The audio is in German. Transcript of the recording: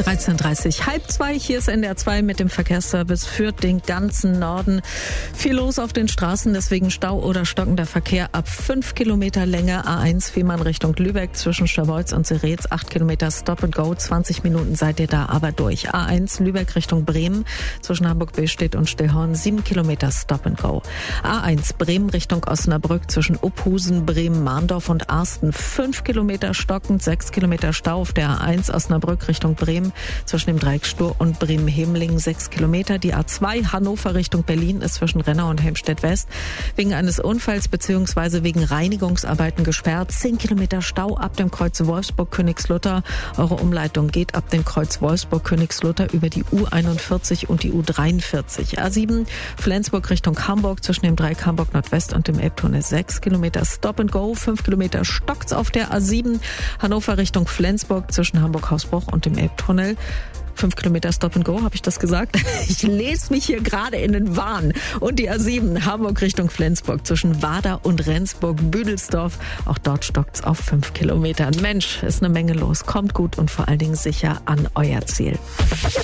13:30, halb zwei. Hier ist NDR 2 mit dem Verkehrsservice für den ganzen Norden. Viel los auf den Straßen, deswegen Stau oder stockender Verkehr ab 5 Kilometer Länge. A1 Fehmarn Richtung Lübeck zwischen Scharbeutz und Seretz, 8 Kilometer Stop and Go. 20 Minuten seid ihr da aber durch. A1 Lübeck Richtung Bremen zwischen Hamburg-Billstedt und Stillhorn, 7 Kilometer Stop and Go. A1 Bremen Richtung Osnabrück zwischen Uphusen, Bremen, Mahndorf und Arsten, 5 Kilometer stockend, 6 Kilometer Stau auf der A1 Osnabrück Richtung Bremen zwischen dem Dreieck Stur und Bremen-Hemlingen, 6 Kilometer. Die A2 Hannover Richtung Berlin ist zwischen Rennau und Helmstedt-West wegen eines Unfalls bzw. wegen Reinigungsarbeiten gesperrt. 10 Kilometer Stau ab dem Kreuz Wolfsburg-Königslutter. Eure Umleitung geht ab dem Kreuz Wolfsburg-Königslutter über die U41 und die U43. A7 Flensburg Richtung Hamburg zwischen dem Dreieck Hamburg Nordwest und dem Elbtunnel, 6 Kilometer Stop and Go. 5 Kilometer stockt's auf der A7 Hannover Richtung Flensburg zwischen Hamburg-Hausbruch und dem Elbtunnel. 5 Kilometer Stop and Go, habe ich das gesagt? Ich lese mich hier gerade in den Wahn. Und die A7 Hamburg Richtung Flensburg zwischen Wader und Rendsburg-Büdelsdorf. Auch dort stockt's auf 5 Kilometern. Mensch, ist eine Menge los. Kommt gut und vor allen Dingen sicher an euer Ziel.